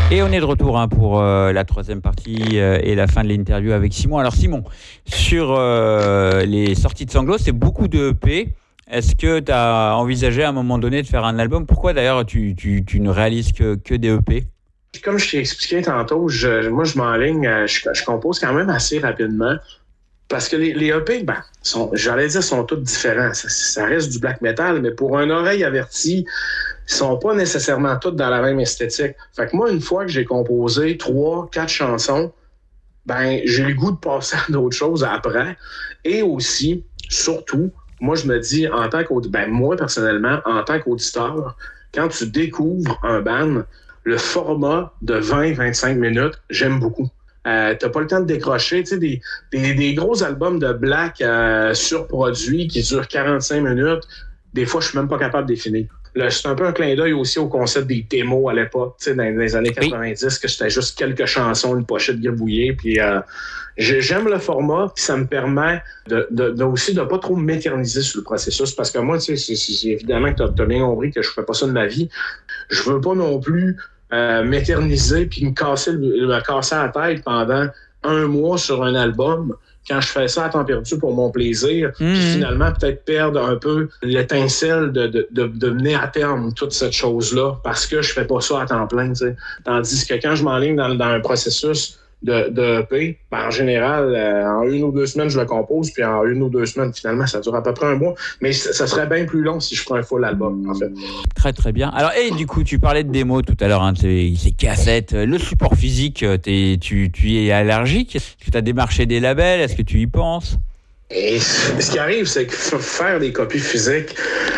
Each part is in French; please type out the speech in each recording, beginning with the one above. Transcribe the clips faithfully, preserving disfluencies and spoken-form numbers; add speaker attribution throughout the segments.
Speaker 1: Et on est de retour hein, pour euh, la troisième partie euh, et la fin de l'interview avec Simon. Alors Simon, sur euh, les sorties de Sanglots, c'est beaucoup de E P. Est-ce que tu as envisagé à un moment donné de faire un album? Pourquoi d'ailleurs tu, tu, tu ne réalises que, que des E P?
Speaker 2: Comme je t'ai expliqué tantôt, je, moi je m'enligne, je, je compose quand même assez rapidement. Parce que les, les E P, ben, sont, j'allais dire, sont tous différents. Ça, ça reste du black metal, mais pour une oreille avertie, ils sont pas nécessairement tous dans la même esthétique. Fait que moi, une fois que j'ai composé trois, quatre chansons, ben, j'ai le goût de passer à d'autres choses après. Et aussi, surtout, moi, je me dis, en tant qu'auditeur, ben, moi, personnellement, en tant qu'auditeur, quand tu découvres un band, le format de vingt à vingt-cinq minutes, j'aime beaucoup. Euh, t'as pas le temps de décrocher, tu sais, des, des, des gros albums de black euh, surproduits qui durent quarante-cinq minutes, des fois, je suis même pas capable de les finir. Là, c'est un peu un clin d'œil aussi au concept des démos à l'époque, tu sais, dans, dans les années quatre-vingt-dix, oui. Que c'était juste quelques chansons, une pochette gribouillée, puis euh, j'aime le format, puis ça me permet de, de, de aussi de pas trop m'éterniser sur le processus, parce que moi, tu sais, c'est, c'est, évidemment que t'as, t'as bien compris que je fais pas ça de ma vie. Je veux pas non plus Euh, m'éterniser puis me casser, le, me casser la tête pendant un mois sur un album quand je fais ça à temps perdu pour mon plaisir, mmh. Puis finalement peut-être perdre un peu l'étincelle de, de, de, de mener à terme toute cette chose-là parce que je fais pas ça à temps plein. T'sais. Tandis que quand je m'enligne dans, dans un processus de, de E P, ben en général, euh, en une ou deux semaines, je le compose, puis en une ou deux semaines, finalement, ça dure à peu près un mois. Mais c- ça serait bien plus long si je ferais un full album, en fait.
Speaker 1: Très, très bien. Alors, et du coup, tu parlais de démo tout à l'heure, hein, ces, ces cassettes, le support physique, t'es, tu, tu y es allergique? Est-ce que tu as démarché des labels? Est-ce que tu y penses?
Speaker 2: Et ce qui arrive, c'est que faire des copies physiques,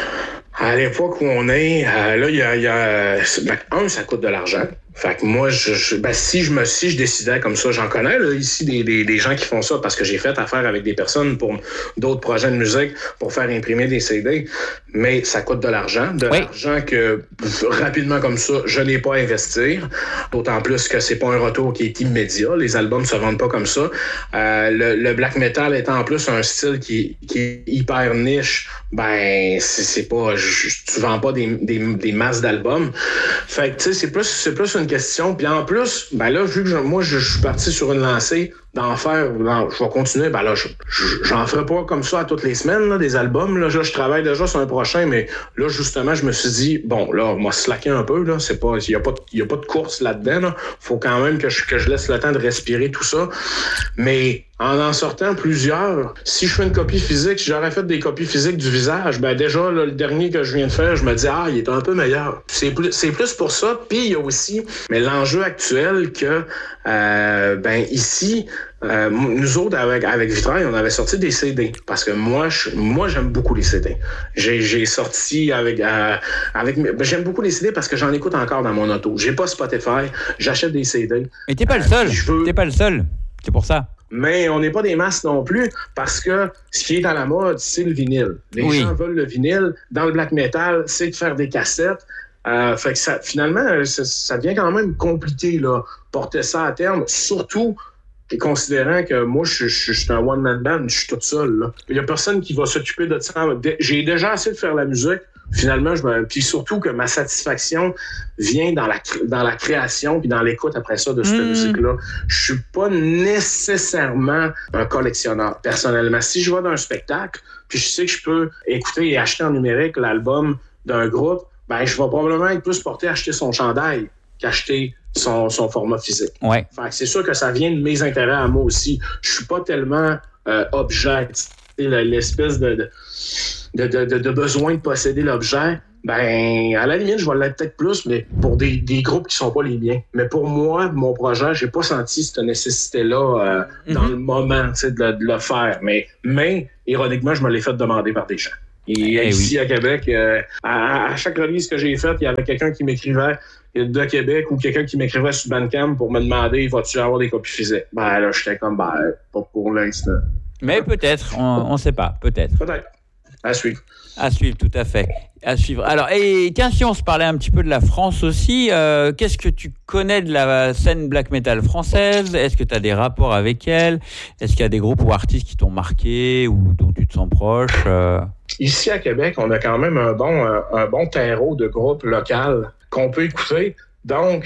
Speaker 2: à l'époque où on est, euh, là, il y a, y a ben, un, ça coûte de l'argent. Fait que moi, je, je, ben, si je me, si je décidais comme ça, j'en connais là, ici des, des, des gens qui font ça parce que j'ai fait affaire avec des personnes pour d'autres projets de musique pour faire imprimer des C D, mais ça coûte de l'argent, de oui. l'argent que rapidement comme ça, je n'ai pas à investir. D'autant plus que c'est pas un retour qui est immédiat. Les albums se vendent pas comme ça. Euh, le, le black metal étant en plus un style qui, qui est hyper niche, ben c'est, c'est pas, je, tu vends pas des, des, des masses d'albums. Fait que tu sais, c'est plus, c'est plus une question. Puis en plus, ben là, vu que je, moi, je, je suis parti sur une lancée d'en faire, non, je vais continuer, ben là, je, je, j'en ferai pas comme ça à toutes les semaines, là, des albums. Là, je, je travaille déjà sur un prochain, mais là, justement, je me suis dit, bon, là, on va slacker un peu, là. C'est pas, il y a pas, il y a pas de course là-dedans, là. Faut quand même que je, que je laisse le temps de respirer tout ça. Mais en en sortant plusieurs, si je fais une copie physique, si j'aurais fait des copies physiques du visage, ben déjà, là, le dernier que je viens de faire, je me dis, ah, il est un peu meilleur. C'est plus, c'est plus pour ça. Puis il y a aussi, mais l'enjeu actuel que, euh, ben ici, euh, nous autres, avec, avec Vitrail, on avait sorti des C D. Parce que moi, je, moi j'aime beaucoup les C D. J'ai, j'ai sorti avec... Euh, avec j'aime beaucoup les C D parce que j'en écoute encore dans mon auto. J'ai pas Spotify, j'achète des C D.
Speaker 1: Mais t'es pas le seul.
Speaker 2: Euh, veux...
Speaker 1: T'es pas le seul. C'est pour ça.
Speaker 2: Mais on n'est pas des masses non plus parce que ce qui est à la mode, c'est le vinyle. Les oui. gens veulent le vinyle. Dans le black metal, c'est de faire des cassettes. Euh, fait que ça, finalement, ça, ça devient quand même compliqué, là, porter ça à terme, surtout considérant que moi, je, je, je suis un one-man band, je suis tout seul. Là. Il n'y a personne qui va s'occuper de ça. J'ai déjà assez de faire la musique. Finalement, je me... puis surtout que ma satisfaction vient dans la, dans la création puis dans l'écoute après ça de cette mmh. musique-là. Je suis pas nécessairement un collectionneur, personnellement. Si je vais dans un spectacle, puis je sais que je peux écouter et acheter en numérique l'album d'un groupe, ben je vais probablement être plus porté à acheter son chandail qu'acheter son, son format physique.
Speaker 1: Ouais.
Speaker 2: Fait que c'est sûr que ça vient de mes intérêts à moi aussi. Je suis pas tellement euh, objet, l'espèce de... de De, de, de, de besoin de posséder l'objet, ben à la limite, je vais l'être peut-être plus, mais pour des, des groupes qui sont pas les miens. Mais pour moi, mon projet, j'ai pas senti cette nécessité-là euh, mm-hmm. dans le moment de, de le faire. Mais, mais, ironiquement, je me l'ai fait demander par des gens. Et eh ici, oui. à Québec, euh, à, à chaque release que j'ai faite, il y avait quelqu'un qui m'écrivait de Québec ou quelqu'un qui m'écrivait sur Bandcamp pour me demander « Vas-tu avoir des copies physiques? » Ben là, j'étais comme « Ben, pas pour l'instant. »
Speaker 1: Mais peut-être, on ne sait pas, peut-être.
Speaker 2: Peut-être. À suivre.
Speaker 1: À suivre, tout à fait. À suivre. Alors, et tiens, si on se parlait un petit peu de la France aussi, euh, qu'est-ce que tu connais de la scène black metal française? Est-ce que tu as des rapports avec elle? Est-ce qu'il y a des groupes ou artistes qui t'ont marqué ou dont tu te sens proche? euh...
Speaker 2: Ici, à Québec, on a quand même un bon, un, un bon terreau de groupes locaux qu'on peut écouter. Donc,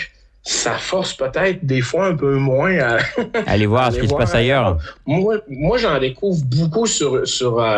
Speaker 2: ça force peut-être des fois un peu moins à
Speaker 1: aller voir ce qui se passe ailleurs.
Speaker 2: Moi, moi j'en découvre beaucoup sur, sur, euh,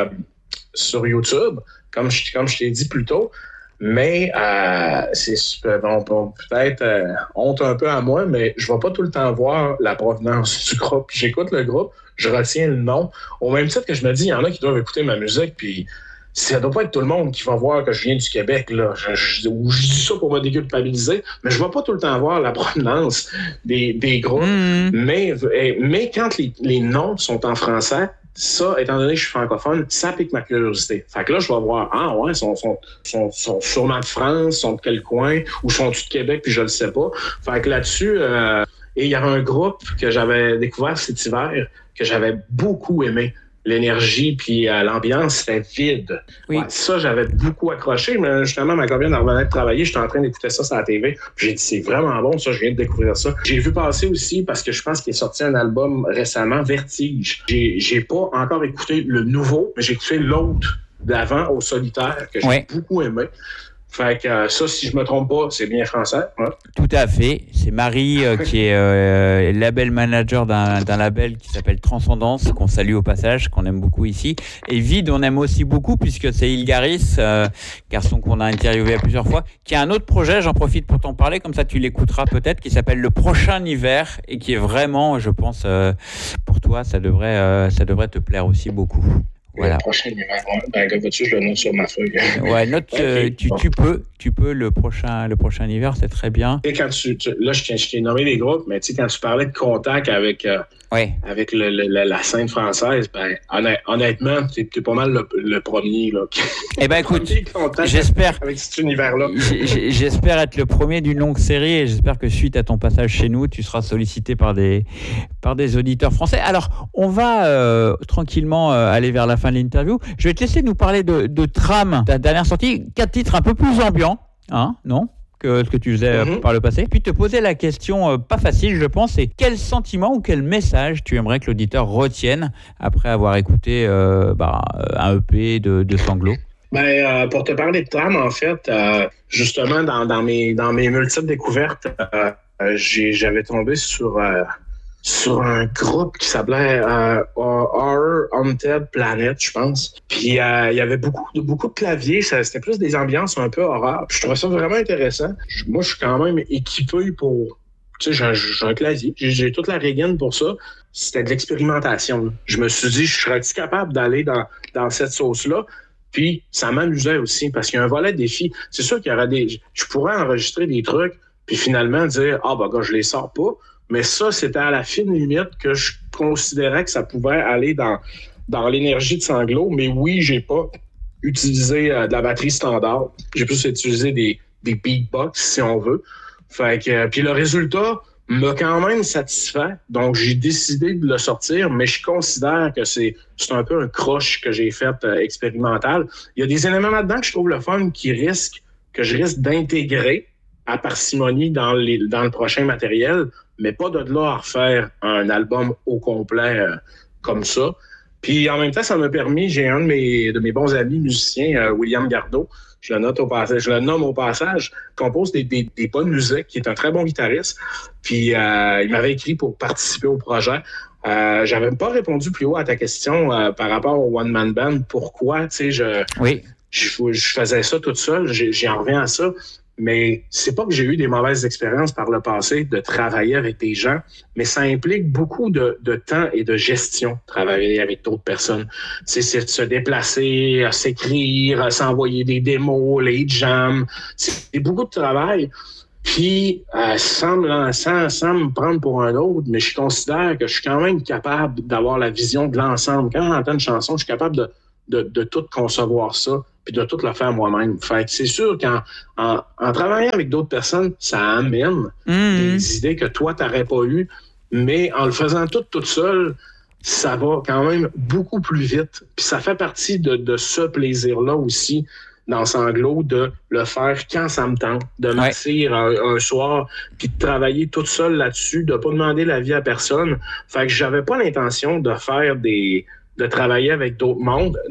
Speaker 2: sur YouTube, comme je, comme je t'ai dit plus tôt. Mais euh, c'est bon, bon, peut-être euh, honte un peu à moi, mais je ne vais pas tout le temps voir la provenance du groupe. J'écoute le groupe, je retiens le nom. Au même titre que je me dis, il y en a qui doivent écouter ma musique, puis ça ne doit pas être tout le monde qui va voir que je viens du Québec. Là. Je, je, je dis ça pour me déculpabiliser, mais je ne vais pas tout le temps voir la provenance des, des groupes. Mmh. Mais, mais quand les, les noms sont en français, ça, étant donné que je suis francophone, ça pique ma curiosité. Fait que là, je vais voir, ah ouais, ils sont, sont, sont, sont sûrement de France, sont de quel coin, ou sont-ils de Québec, puis je le sais pas. Fait que là-dessus, euh, et il y avait un groupe que j'avais découvert cet hiver, que j'avais beaucoup aimé. L'énergie puis euh, l'ambiance, c'était vide. Oui. Ouais, ça, j'avais beaucoup accroché, mais justement, ma copine revenait de travailler, j'étais en train d'écouter ça sur la T V. J'ai dit, c'est vraiment bon, ça, je viens de découvrir ça. J'ai vu passer aussi, parce que je pense qu'il est sorti un album récemment, Vertige. J'ai, j'ai pas encore écouté le nouveau, mais j'ai écouté l'autre d'avant, Au Solitaire, que j'ai oui. beaucoup aimé. Fait que euh, ça, si je me trompe pas, c'est bien français. Hein?
Speaker 1: Tout à fait. C'est Marie euh, qui est euh, label manager d'un, d'un label qui s'appelle Transcendance, qu'on salue au passage, qu'on aime beaucoup ici. Et Vide, on aime aussi beaucoup puisque c'est Ilgaris, euh, garçon qu'on a interviewé à plusieurs fois, qui a un autre projet, j'en profite pour t'en parler, comme ça tu l'écouteras peut-être, qui s'appelle Le Prochain Hiver et qui est vraiment, je pense, euh, pour toi, ça devrait, euh, ça devrait te plaire aussi beaucoup. Voilà.
Speaker 2: Le prochain hiver, ben, veux-tu, je le note sur ma feuille.
Speaker 1: Ouais, note, okay. euh, tu, tu peux, tu peux le prochain, le prochain hiver, c'est très bien.
Speaker 2: Et quand tu, tu là, je, je t'ai nommé les groupes, mais tu sais, quand tu parlais de contact avec, euh, ouais. avec le, le, le, la scène française, ben, honnêt, honnêtement, t'es, t'es pas mal le, le premier, là.
Speaker 1: Eh ben, écoute, j'espère,
Speaker 2: avec cet univers-là.
Speaker 1: J'espère être le premier d'une longue série et j'espère que suite à ton passage chez nous, tu seras sollicité par des, par des auditeurs français. Alors, on va euh, tranquillement euh, aller vers la fin de l'interview. Je vais te laisser nous parler de, de Tram, ta dernière sortie, quatre titres un peu plus ambiants, hein, non, que ce que tu faisais mm-hmm. par le passé. Puis te poser la question euh, pas facile, je pense, c'est quel sentiment ou quel message tu aimerais que l'auditeur retienne après avoir écouté euh, bah, un E P de, de Sanglot?
Speaker 2: Ben, euh, pour te parler de Tram, en fait, euh, justement, dans, dans, mes, dans mes multiples découvertes, euh, j'ai, j'avais tombé sur... Euh, sur un groupe qui s'appelait euh, Horror Haunted Planet, je pense. Puis euh, il y avait beaucoup de, beaucoup de claviers, ça, c'était plus des ambiances un peu horreur. Puis je trouvais ça vraiment intéressant. Je, moi, je suis quand même équipé pour... Tu sais, j'ai, j'ai un clavier, j'ai, j'ai toute la régine pour ça. C'était de l'expérimentation. Là. Je me suis dit, je serais-tu capable d'aller dans, dans cette sauce-là? Puis ça m'amusait aussi, parce qu'il y a un volet de défi. C'est sûr qu'il y aura des... Je pourrais enregistrer des trucs, puis finalement dire, ah, ben, gars, je les sors pas. Mais ça, c'était à la fine limite que je considérais que ça pouvait aller dans, dans l'énergie de Sanglot. Mais oui, j'ai pas utilisé euh, de la batterie standard. J'ai plus utilisé des, des beatbox, si on veut. Fait que, euh, puis le résultat m'a quand même satisfait. Donc, j'ai décidé de le sortir, mais je considère que c'est, c'est un peu un croche que j'ai fait euh, expérimental. Il y a des éléments là-dedans que je trouve le fun qui risquent, que je risque d'intégrer à parcimonie dans, les, dans le prochain matériel, mais pas de là à refaire un album au complet euh, comme ça. Puis en même temps, ça m'a permis, j'ai un de mes, de mes bons amis musiciens, euh, William Gardot, je le note au passage, je le nomme au passage, compose des, des, des bonnes musiques, qui est un très bon guitariste. Puis euh, il m'avait écrit pour participer au projet. Euh, j'avais pas répondu plus haut à ta question euh, par rapport au One Man Band. Pourquoi, tu sais, je,
Speaker 1: oui.
Speaker 2: je, je faisais ça toute seule, j'y en reviens à ça. Mais c'est pas que j'ai eu des mauvaises expériences par le passé de travailler avec des gens, mais ça implique beaucoup de, de temps et de gestion, travailler avec d'autres personnes. C'est, c'est de se déplacer, à s'écrire, à s'envoyer des démos, les jams. C'est beaucoup de travail. Puis, euh, sans, me, sans, sans me prendre pour un autre, mais je considère que je suis quand même capable d'avoir la vision de l'ensemble. Quand j'entends une chanson, je suis capable de, de, de tout concevoir ça, puis de tout le faire moi-même. Fait que c'est sûr qu'en en, en travaillant avec d'autres personnes, ça amène mmh. des idées que toi, tu n'aurais pas eues, mais en le faisant tout toute seule, ça va quand même beaucoup plus vite. Puis ça fait partie de, de ce plaisir-là aussi, dans Sanglot, de le faire quand ça me tente, de m'asseoir ouais. un, un soir, puis de travailler toute seule là-dessus, de pas demander l'avis à personne. Fait que j'avais pas l'intention de faire des... de travailler avec d'autres mondes. Ouais.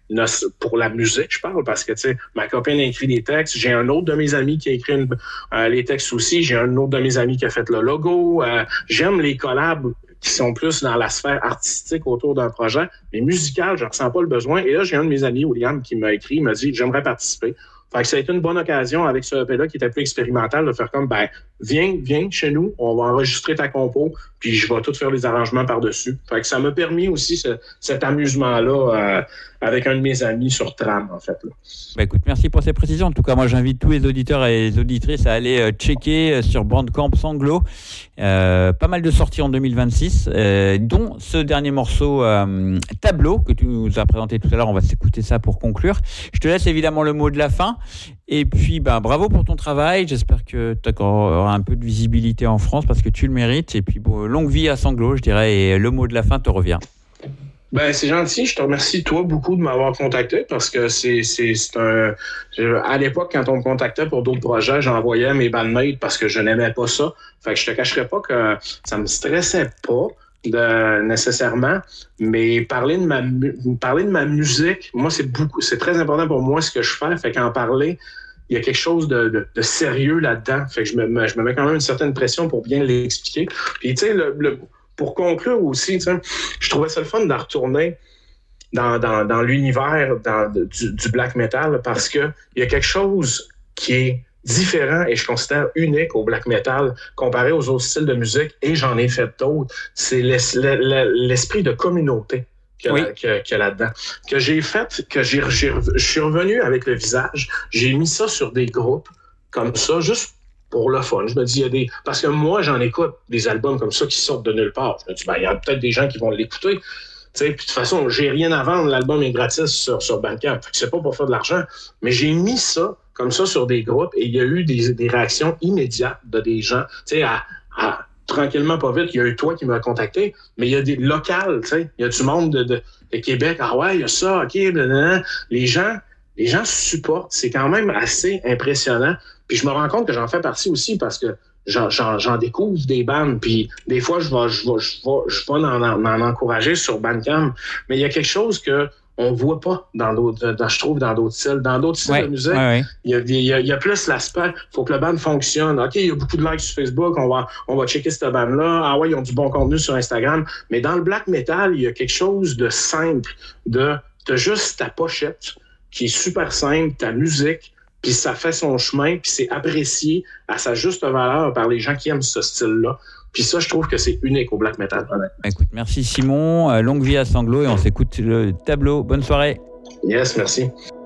Speaker 2: pour la musique, je parle, parce que, tu sais, ma copine a écrit des textes. J'ai un autre de mes amis qui a écrit une, euh, les textes aussi. J'ai un autre de mes amis qui a fait le logo. Euh, j'aime les collabs qui sont plus dans la sphère artistique autour d'un projet, mais musical, je ne ressens pas le besoin. Et là, j'ai un de mes amis, William, qui m'a écrit, il m'a dit « J'aimerais participer ». Fait que ça a été une bonne occasion avec ce E P-là qui était plus expérimental de faire comme, ben, viens, viens chez nous, on va enregistrer ta compo, puis je vais tout faire les arrangements par-dessus. Fait que ça m'a permis aussi ce, cet amusement-là euh, avec un de mes amis sur Tram, en fait. Là.
Speaker 1: Ben écoute, merci pour ces précisions. En tout cas, moi, j'invite tous les auditeurs et les auditrices à aller euh, checker sur Bandcamp Sanglo. Euh, pas mal de sorties en deux mille vingt-six, euh, dont ce dernier morceau euh, Tableau que tu nous as présenté tout à l'heure. On va s'écouter ça pour conclure. Je te laisse évidemment le mot de la fin. Et puis, ben, bravo pour ton travail. J'espère que tu auras un peu de visibilité en France parce que tu le mérites. Et puis, bon, longue vie à Sanglo, je dirais. Et le mot de la fin te revient.
Speaker 2: Ben, c'est gentil. Je te remercie, toi, beaucoup de m'avoir contacté parce que c'est, c'est, c'est un. À l'époque, quand on me contactait pour d'autres projets, j'envoyais mes bandmates parce que je n'aimais pas ça. Fait que je te cacherais pas que ça me stressait pas. De, nécessairement, mais parler de ma parler de ma musique, moi c'est beaucoup, c'est très important pour moi ce que je fais, fait qu'en parler, il y a quelque chose de, de, de sérieux là-dedans, fait que je me, je me mets quand même une certaine pression pour bien l'expliquer. Puis tu sais, le, le, pour conclure aussi, je trouvais ça le fun de retourner dans, dans, dans l'univers dans, du, du black metal parce que il y a quelque chose qui est différent et je considère unique au black metal comparé aux autres styles de musique, et j'en ai fait d'autres, c'est l'es- l'esprit de communauté qu'il y a, oui. qu'il y a, qu'il y a là-dedans. Que j'ai fait, que j'ai, j'ai, je suis revenu avec le visage, j'ai mis ça sur des groupes comme ça, juste pour le fun. Je me dis, il y a des... Parce que moi, j'en écoute des albums comme ça qui sortent de nulle part. Je me dis, ben, il y a peut-être des gens qui vont l'écouter. Puis de toute façon, j'ai rien à vendre, l'album est gratis sur, sur Bandcamp. C'est pas pour faire de l'argent, mais j'ai mis ça comme ça sur des groupes et il y a eu des, des réactions immédiates de des gens. Tu sais, à, à, tranquillement, pas vite, il y a eu toi qui m'as contacté, mais il y a des locales, tu sais, il y a du monde de, de, de Québec. Ah ouais, il y a ça, OK, blablabla. Les gens, les gens supportent. C'est quand même assez impressionnant. Puis je me rends compte que j'en fais partie aussi parce que J'en, j'en, j'en découvre des bandes, puis des fois, je vais, je vais, je vais, je vais en, en, en encourager sur Bandcamp, mais il y a quelque chose que on voit pas dans d'autres, dans, je trouve, dans d'autres styles. Dans d'autres styles ouais, de musique, ouais, ouais. Il, y a, il, y a, il y a plus l'aspect, faut que le band fonctionne. OK, il y a beaucoup de likes sur Facebook, on va, on va checker cette bande-là. Ah ouais, ils ont du bon contenu sur Instagram. Mais dans le black metal, il y a quelque chose de simple, de, t'as juste ta pochette, qui est super simple, ta musique, puis ça fait son chemin, puis c'est apprécié à sa juste valeur par les gens qui aiment ce style-là. Puis ça, je trouve que c'est unique au black metal.
Speaker 1: Écoute, merci Simon, euh, longue vie à Sanglo et on s'écoute le Tableau. Bonne soirée.
Speaker 2: Yes, merci.